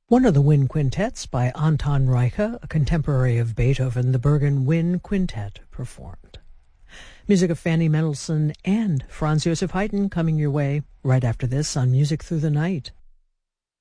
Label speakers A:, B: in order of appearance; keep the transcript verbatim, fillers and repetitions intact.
A: One of the Wind Quintets by Anton Reicha, a contemporary of Beethoven, the Bergen Wind Quintet performed. Music of Fanny Mendelssohn and Franz Joseph Haydn coming your way right after this on Music Through the Night.